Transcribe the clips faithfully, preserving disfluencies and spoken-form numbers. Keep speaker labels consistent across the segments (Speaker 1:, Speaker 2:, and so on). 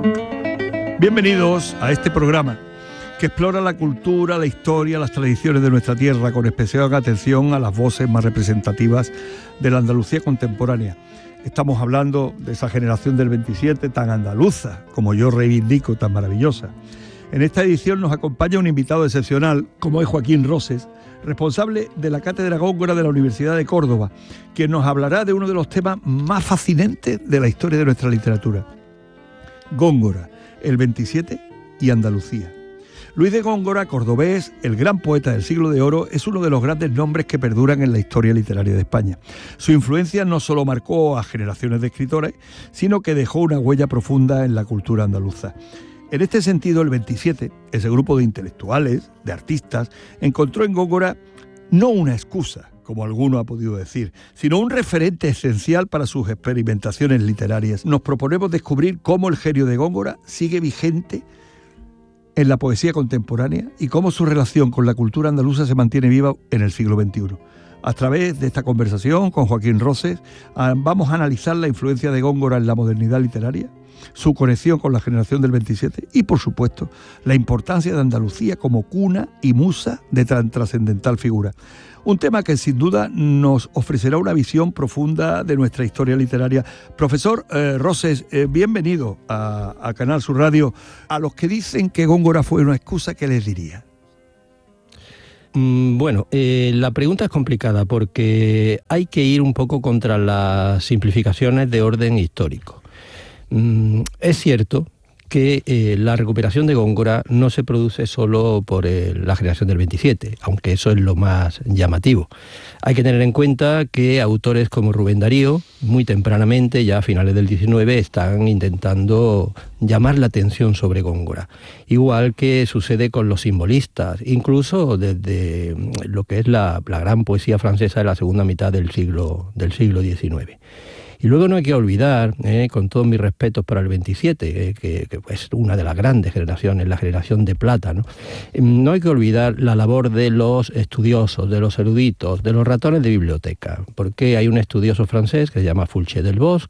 Speaker 1: Bienvenidos a este programa que explora la cultura, la historia, las tradiciones de nuestra tierra, con especial atención a las voces más representativas de la Andalucía contemporánea. Estamos hablando de esa generación del veintisiete tan andaluza, como yo reivindico, tan maravillosa. En esta edición nos acompaña un invitado excepcional, como es Joaquín Roses, responsable de la Cátedra Góngora de la Universidad de Córdoba, quien nos hablará de uno de los temas más fascinantes de la historia de nuestra literatura. Góngora, el veintisiete y Andalucía. Luis de Góngora, cordobés, el gran poeta del siglo de oro, es uno de los grandes nombres que perduran en la historia literaria de España. Su influencia no solo marcó a generaciones de escritores, sino que dejó una huella profunda en la cultura andaluza. En este sentido, el veintisiete, ese grupo de intelectuales, de artistas, encontró en Góngora no una excusa, como alguno ha podido decir, sino un referente esencial para sus experimentaciones literarias. Nos proponemos descubrir cómo el genio de Góngora sigue vigente en la poesía contemporánea y cómo su relación con la cultura andaluza se mantiene viva en el siglo veintiuno. A través de esta conversación con Joaquín Roses vamos a analizar la influencia de Góngora en la modernidad literaria, su conexión con la generación del veintisiete y, por supuesto, la importancia de Andalucía como cuna y musa de tan trascendental figura. Un tema que sin duda nos ofrecerá una visión profunda de nuestra historia literaria. Profesor eh, Roses, eh, bienvenido a, a Canal Sur Radio. A los que dicen que Góngora fue una excusa, ¿qué les diría?
Speaker 2: Mm, bueno, eh, la pregunta es complicada porque hay que ir un poco contra las simplificaciones de orden histórico. Mm, es cierto que eh, la recuperación de Góngora no se produce solo por eh, la generación del veintisiete, aunque eso es lo más llamativo. Hay que tener en cuenta que autores como Rubén Darío, muy tempranamente, ya a finales del diecinueve, están intentando llamar la atención sobre Góngora. Igual que sucede con los simbolistas, incluso desde lo que es la, la gran poesía francesa de la segunda mitad del siglo, del siglo diecinueve. Y luego no hay que olvidar, eh, con todos mis respetos para el veintisiete, eh, que, que es una de las grandes generaciones, la generación de plata, ¿no? No hay que olvidar la labor de los estudiosos, de los eruditos, de los ratones de biblioteca, porque hay un estudioso francés que se llama Fulcher-Delbosc,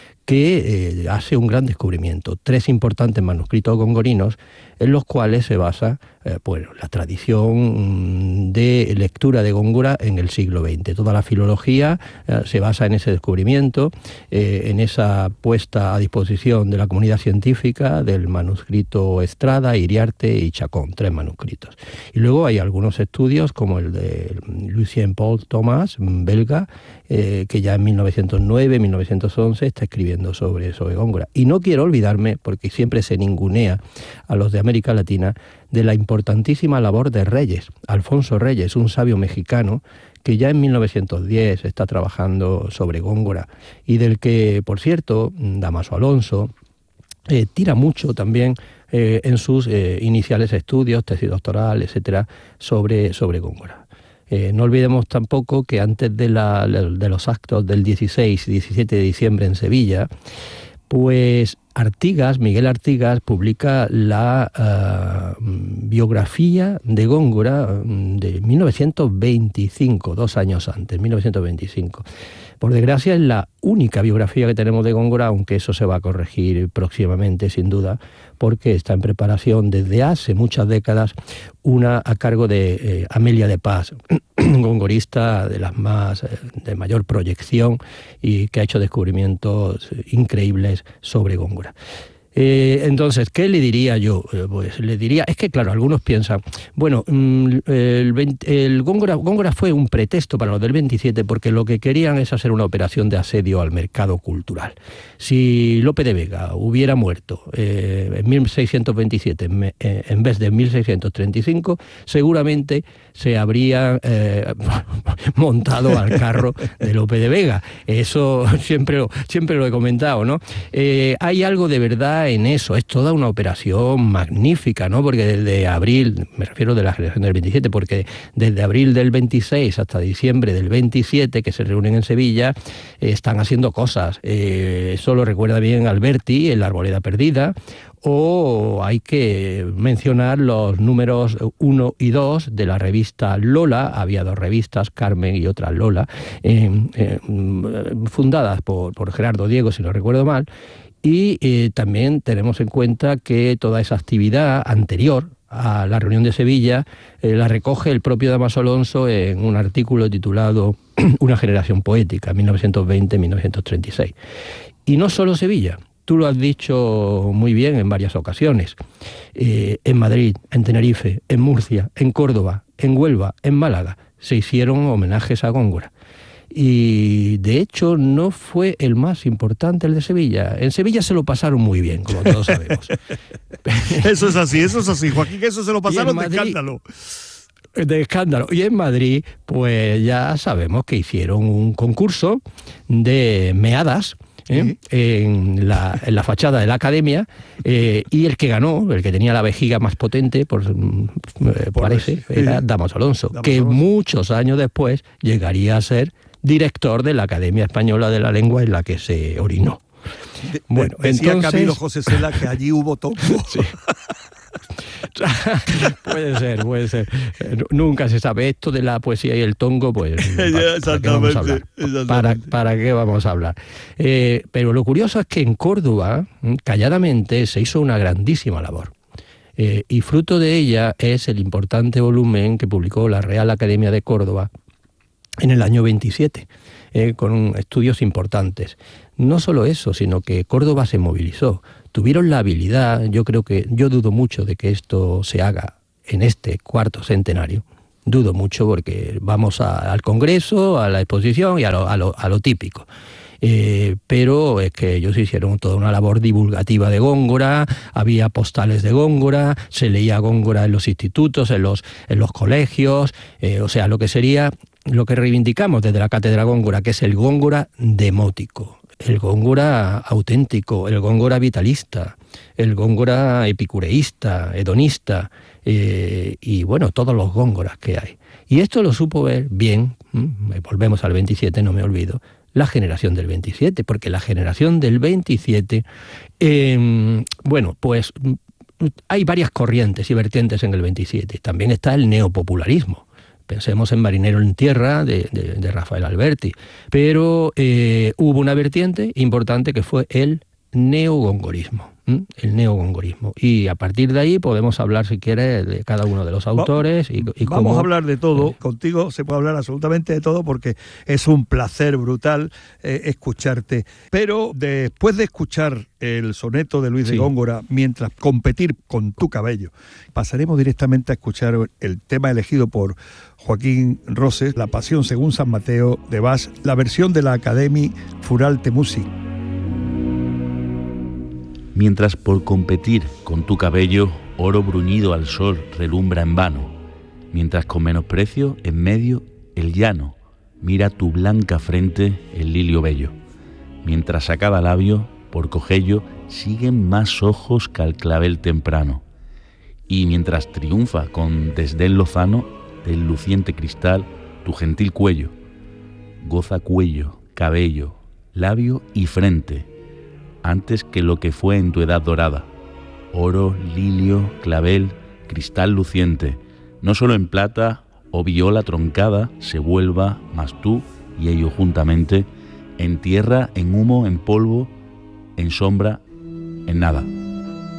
Speaker 2: que eh, hace un gran descubrimiento, tres importantes manuscritos gongorinos en los cuales se basa eh, bueno, la tradición de lectura de Góngora en el siglo veinte. Toda la filología eh, se basa en ese descubrimiento, eh, en esa puesta a disposición de la comunidad científica del manuscrito Estrada, Iriarte y Chacón, tres manuscritos. Y luego hay algunos estudios como el de Lucien Paul Thomas, belga, eh, que ya en mil novecientos nueve, mil novecientos once está escribiendo sobre, sobre Góngora. Y no quiero olvidarme, porque siempre se ningunea a los de América Latina, de la importantísima labor de Reyes, Alfonso Reyes, un sabio mexicano que ya en mil novecientos diez está trabajando sobre Góngora y del que, por cierto, Dámaso Alonso eh, tira mucho también eh, en sus eh, iniciales estudios, tesis doctoral, etcétera, sobre, sobre Góngora. Eh, no olvidemos tampoco que antes de, la, de los actos del dieciséis y diecisiete de diciembre en Sevilla, pues Artigas, Miguel Artigas, publica la uh, biografía de Góngora de mil novecientos veinticinco, dos años antes, mil novecientos veinticinco. Por desgracia es la única biografía que tenemos de Góngora, aunque eso se va a corregir próximamente, sin duda, porque está en preparación desde hace muchas décadas una a cargo de eh, Amelia de Paz, gongorista de las más eh, de mayor proyección y que ha hecho descubrimientos increíbles sobre Góngora. Eh, entonces, ¿qué le diría yo? Eh, pues le diría, es que claro, algunos piensan, bueno, el, el, el Góngora, Góngora fue un pretexto para los del veintisiete porque lo que querían es hacer una operación de asedio al mercado cultural. Si Lope de Vega hubiera muerto eh, en mil seiscientos veintisiete en, eh, en vez de en mil seiscientos treinta y cinco, seguramente se habría eh, montado al carro de Lope de Vega. Eso siempre lo, siempre lo he comentado, ¿no? Eh, hay algo de verdad en eso, es toda una operación magnífica, ¿no? Porque desde abril, me refiero de la generación del veintisiete, porque desde abril del veintiséis hasta diciembre del veintisiete, que se reúnen en Sevilla, eh, están haciendo cosas. Eh, eso lo recuerda bien Alberti en La Arboleda Perdida, o hay que mencionar los números uno y dos de la revista Lola. Había dos revistas, Carmen y otra Lola, eh, eh, fundadas por, por Gerardo Diego, si no recuerdo mal, Y eh, también tenemos en cuenta que toda esa actividad anterior a la reunión de Sevilla eh, la recoge el propio Dámaso Alonso en un artículo titulado Una generación poética, mil novecientos veinte a mil novecientos treinta y seis. Y no solo Sevilla, tú lo has dicho muy bien en varias ocasiones, eh, en Madrid, en Tenerife, en Murcia, en Córdoba, en Huelva, en Málaga, se hicieron homenajes a Góngora. Y de hecho no fue el más importante el de Sevilla. En Sevilla se lo pasaron muy bien, como todos sabemos.
Speaker 1: Eso es así, eso es así, Joaquín, que eso se lo pasaron Madrid, de escándalo.
Speaker 2: De escándalo. Y en Madrid, pues ya sabemos que hicieron un concurso de meadas, ¿eh? ¿Sí? en, la, en la fachada de la academia, eh, y el que ganó, el que tenía la vejiga más potente, por, eh, por parece, sí. era Dámaso Alonso, Dámaso que Alonso. muchos años después llegaría a ser director de la Academia Española de la Lengua, en la que se orinó.
Speaker 1: De, bueno, decía entonces... Camilo José Cela que allí hubo tongo. Sí.
Speaker 2: puede ser, puede ser. Nunca se sabe esto de la poesía y el tongo, pues ¿para, ¿para qué vamos a hablar? ¿Para, para qué vamos a hablar? Eh, pero lo curioso es que en Córdoba, calladamente, se hizo una grandísima labor. Eh, y fruto de ella es el importante volumen que publicó la Real Academia de Córdoba en el año veintisiete, eh, con estudios importantes. No solo eso, sino que Córdoba se movilizó. Tuvieron la habilidad, yo creo que, yo dudo mucho de que esto se haga en este cuarto centenario. Dudo mucho porque vamos a, al Congreso, a la exposición y a lo, a lo, a lo típico. Eh, pero es que ellos hicieron toda una labor divulgativa de Góngora, había postales de Góngora, se leía Góngora en los institutos, en los, en los colegios, eh, o sea, lo que sería, lo que reivindicamos desde la Cátedra Góngora, que es el Góngora demótico, el Góngora auténtico, el Góngora vitalista, el Góngora epicureísta, hedonista, eh, y bueno, todos los Góngoras que hay. Y esto lo supo ver bien, ¿m? volvemos al veintisiete, no me olvido, la generación del veintisiete, porque la generación del veintisiete, eh, bueno, pues hay varias corrientes y vertientes en el veintisiete. También está el neopopularismo. Pensemos en Marinero en Tierra, de, de, de Rafael Alberti. Pero eh, hubo una vertiente importante que fue el neogongorismo. ¿Mm? El neogongorismo. Y a partir de ahí podemos hablar, si quieres, de cada uno de los autores. Y, y
Speaker 1: Vamos
Speaker 2: cómo,
Speaker 1: a hablar de todo.
Speaker 2: Eh,
Speaker 1: Contigo se puede hablar absolutamente de todo porque es un placer brutal eh, escucharte. Pero después de escuchar el soneto de Luis sí. de Góngora, mientras competir con tu cabello, pasaremos directamente a escuchar el tema elegido por Joaquín Roses, La Pasión según San Mateo de Bach, la versión de la Académie Furalte Musik.
Speaker 3: Mientras por competir con tu cabello, oro bruñido al sol relumbra en vano, mientras con menosprecio en medio el llano mira tu blanca frente el lilio bello, mientras a cada labio, por cogello, siguen más ojos que al clavel temprano, y mientras triunfa con desdén lozano del luciente cristal tu gentil cuello, goza cuello, cabello, labio y frente, antes que lo que fue en tu edad dorada, oro, lilio, clavel, cristal luciente, no solo en plata o viola troncada se vuelva, mas tú y ello juntamente, en tierra, en humo, en polvo, en sombra, en nada.